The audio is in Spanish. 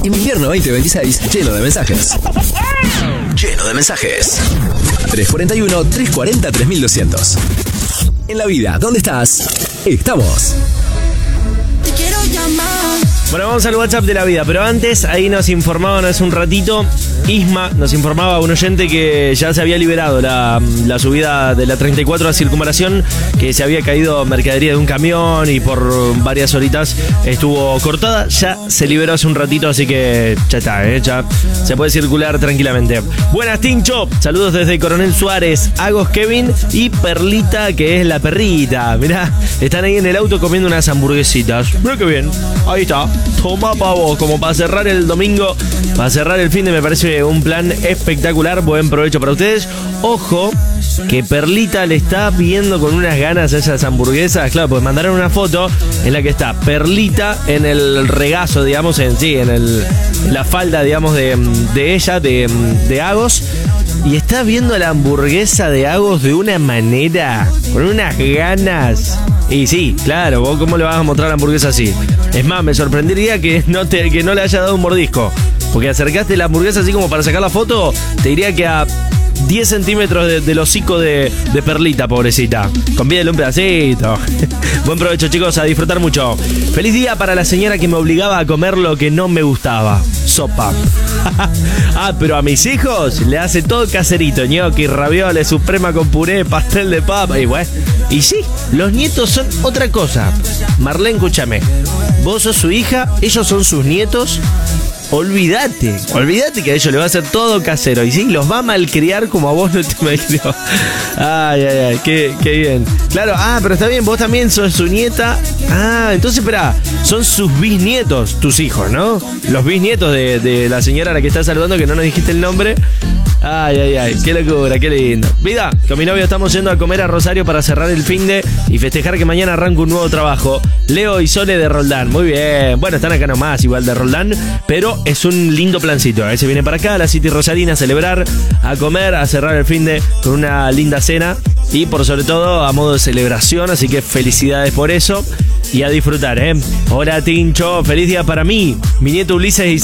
Invierno 2026 lleno de mensajes. Lleno de mensajes. 341-340-3200. En la vida, ¿dónde estás? Estamos. Te quiero llamar. Bueno, vamos al WhatsApp de la vida, pero antes ahí nos informaban hace un ratito, Isma nos informaba un oyente que ya se había liberado la subida de la 34 a Circunvalación, que se había caído mercadería de un camión y por varias horitas estuvo cortada. Ya se liberó hace un ratito, así que ya está, ya se puede circular tranquilamente. Buenas, Tincho, saludos desde Coronel Suárez, Agos Kevin y Perlita, que es la perrita. Mirá, están ahí en el auto comiendo unas hamburguesitas. Mirá qué bien, ahí está. Toma pavo, como para cerrar el domingo, para cerrar el fin de, me parece un plan espectacular. Buen provecho para ustedes. Ojo, que Perlita le está viendo con unas ganas a esas hamburguesas. Claro, pues mandaron una foto en la que está Perlita en el regazo, digamos, en la falda, digamos, de ella, de Agos. Y está viendo la hamburguesa de Agos de una manera, con unas ganas. Y sí, claro, vos cómo le vas a mostrar la hamburguesa así. Es más, me sorprendería que no le haya dado un mordisco. Porque acercaste la hamburguesa así como para sacar la foto, te diría que a 10 centímetros del hocico de Perlita, pobrecita. Convídale un pedacito. Buen provecho, chicos, a disfrutar mucho. Feliz día para la señora que me obligaba a comer lo que no me gustaba. Sopa. Pero a mis hijos le hace todo caserito. Ñoqui, ravioles, suprema con puré, pastel de papa. Y bueno, y sí, los nietos son otra cosa. Marlene, escúchame. Vos sos su hija, ellos son sus nietos. Olvídate que a ellos le va a hacer todo casero. Y sí, los va a malcriar como a vos no te malcrió. Ay, qué bien. Claro, pero está bien, vos también sos su nieta. Entonces, espera, son sus bisnietos, tus hijos, ¿no? Los bisnietos de la señora a la que estás saludando, que no nos dijiste el nombre. Ay, qué locura, qué lindo. Vida, con mi novio estamos yendo a comer a Rosario para cerrar el finde y festejar que mañana arranca un nuevo trabajo. Leo y Sole de Roldán, muy bien. Bueno, están acá nomás, igual de Roldán, pero es un lindo plancito. A veces vienen para acá, a la City Rosarina, a celebrar, a comer, a cerrar el finde con una linda cena y por sobre todo a modo de celebración, así que felicidades por eso y a disfrutar, Hola, Tincho, feliz día para mí, mi nieto Ulises y